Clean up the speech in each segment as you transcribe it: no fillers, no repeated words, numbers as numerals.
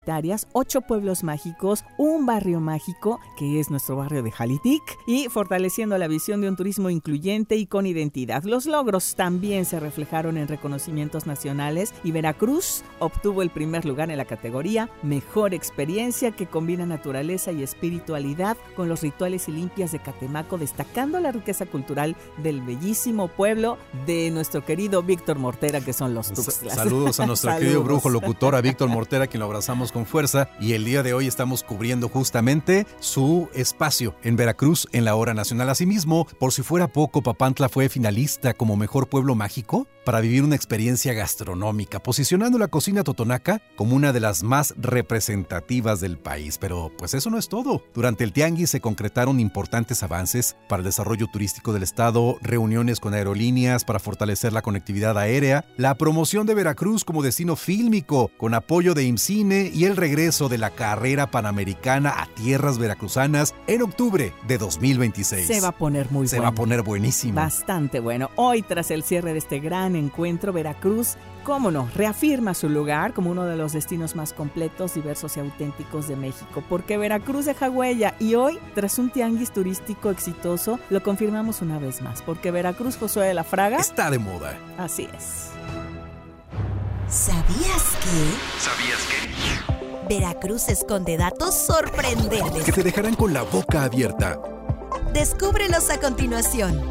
8 pueblos mágicos, un barrio mágico, que es nuestro barrio de Jalitic, y fortaleciendo la visión de un turismo incluyente y con identidad. Los logros también se reflejaron en reconocimientos nacionales y Veracruz obtuvo el primer lugar en la categoría Mejor Experiencia, que combina naturaleza y espiritualidad con los rituales y limpias de Catemaco, destacando la riqueza cultural del bellísimo pueblo de nuestro querido Víctor Mortera, que son los Tuxtlas. Saludos a nuestro querido brujo locutor, a Víctor Mortera, quien lo abrazamos con fuerza, y el día de hoy estamos cubriendo justamente su espacio en Veracruz en la Hora Nacional. Asimismo, por si fuera poco, Papantla fue finalista como mejor pueblo mágico para vivir una experiencia gastronómica, posicionando la cocina totonaca como una de las más representativas del país. Pero pues eso no es todo. Durante el tianguis se concretaron importantes avances para el desarrollo turístico del estado, reuniones con aerolíneas para fortalecer la conectividad aérea, la promoción de Veracruz como destino fílmico con apoyo de IMCINE y el regreso de la carrera panamericana a tierras veracruzanas en octubre de 2026. Se va a poner muy bueno. Se va a poner buenísimo. Bastante bueno. Hoy, tras el cierre de este gran encuentro, Veracruz, cómo no, reafirma su lugar como uno de los destinos más completos, diversos y auténticos de México, porque Veracruz deja huella, y hoy, tras un tianguis turístico exitoso, lo confirmamos una vez más, porque Veracruz, Josué de la Fraga, está de moda. Así es. ¿Sabías que? Veracruz esconde datos sorprendentes que te dejarán con la boca abierta. Descúbrelos a continuación.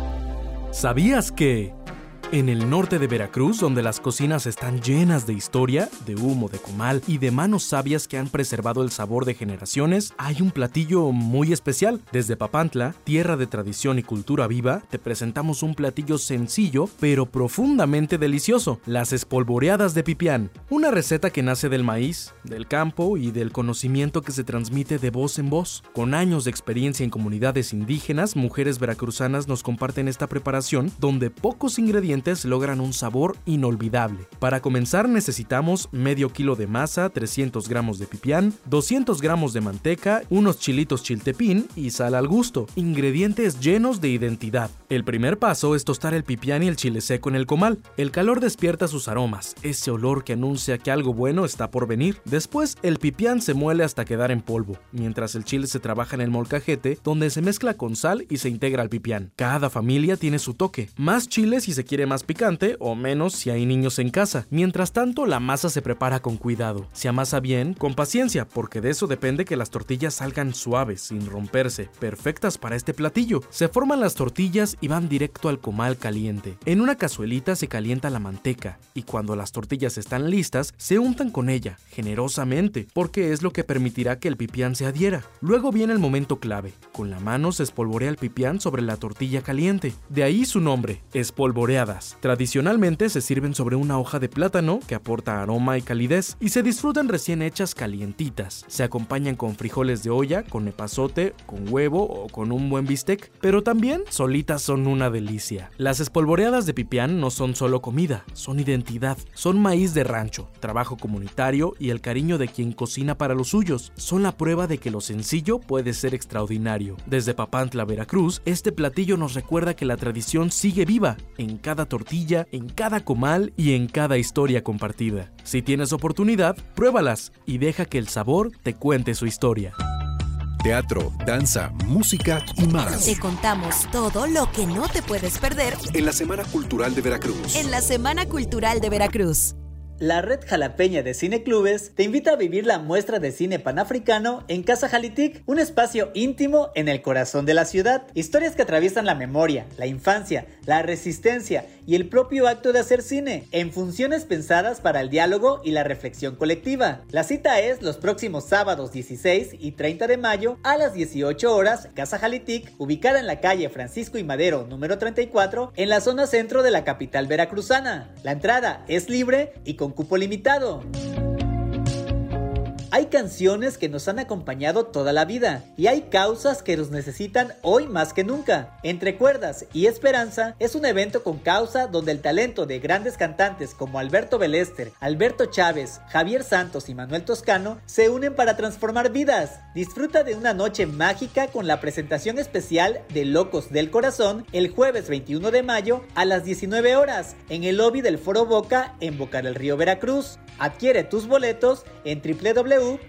¿Sabías que? En el norte de Veracruz, donde las cocinas están llenas de historia, de humo, de comal y de manos sabias que han preservado el sabor de generaciones, hay un platillo muy especial. Desde Papantla, tierra de tradición y cultura viva, te presentamos un platillo sencillo, pero profundamente delicioso: las espolvoreadas de pipián. Una receta que nace del maíz, del campo y del conocimiento que se transmite de voz en voz. Con años de experiencia en comunidades indígenas, mujeres veracruzanas nos comparten esta preparación, donde pocos ingredientes logran un sabor inolvidable. Para comenzar necesitamos medio kilo de masa, 300 gramos de pipián, 200 gramos de manteca, unos chilitos chiltepín y sal al gusto. Ingredientes llenos de identidad. El primer paso es tostar el pipián y el chile seco en el comal. El calor despierta sus aromas, ese olor que anuncia que algo bueno está por venir. Después el pipián se muele hasta quedar en polvo, mientras el chile se trabaja en el molcajete, donde se mezcla con sal y se integra al pipián. Cada familia tiene su toque. Más chile si se quiere más picante, o menos si hay niños en casa. Mientras tanto, la masa se prepara con cuidado. Se amasa bien, con paciencia, porque de eso depende que las tortillas salgan suaves, sin romperse, perfectas para este platillo. Se forman las tortillas y van directo al comal caliente. En una cazuelita se calienta la manteca, y cuando las tortillas están listas, se untan con ella, generosamente, porque es lo que permitirá que el pipián se adhiera. Luego viene el momento clave. Con la mano se espolvorea el pipián sobre la tortilla caliente. De ahí su nombre, espolvoreadas. Tradicionalmente se sirven sobre una hoja de plátano que aporta aroma y calidez, y se disfrutan recién hechas calientitas. Se acompañan con frijoles de olla, con epazote, con huevo o con un buen bistec, pero también solitas son una delicia. Las espolvoreadas de pipián no son solo comida, son identidad, son maíz de rancho, trabajo comunitario y el cariño de quien cocina para los suyos. Son la prueba de que lo sencillo puede ser extraordinario. Desde Papantla, Veracruz, este platillo nos recuerda que la tradición sigue viva en cada tortilla, en cada comal y en cada historia compartida. Si tienes oportunidad, pruébalas y deja que el sabor te cuente su historia. Teatro, danza, música y más. Te contamos todo lo que no te puedes perder en la Semana Cultural de Veracruz. En la Semana Cultural de Veracruz. La Red Jalapeña de Cineclubes te invita a vivir la muestra de cine panafricano en Casa Jalitic, un espacio íntimo en el corazón de la ciudad. Historias que atraviesan la memoria, la infancia, la resistencia y el propio acto de hacer cine, en funciones pensadas para el diálogo y la reflexión colectiva. La cita es los próximos sábados 16 y 30 de mayo a las 18 horas, Casa Jalitic, ubicada en la calle Francisco y Madero, número 34, en la zona centro de la capital veracruzana. La entrada es libre y con cupo limitado. Hay canciones que nos han acompañado toda la vida y hay causas que nos necesitan hoy más que nunca. Entre Cuerdas y Esperanza es un evento con causa donde el talento de grandes cantantes como Alberto Belester, Alberto Chávez, Javier Santos y Manuel Toscano se unen para transformar vidas. Disfruta de una noche mágica con la presentación especial de Locos del Corazón el jueves 21 de mayo a las 19 horas en el lobby del Foro Boca en Boca del Río, Veracruz. Adquiere tus boletos en www.boca.mx. XEU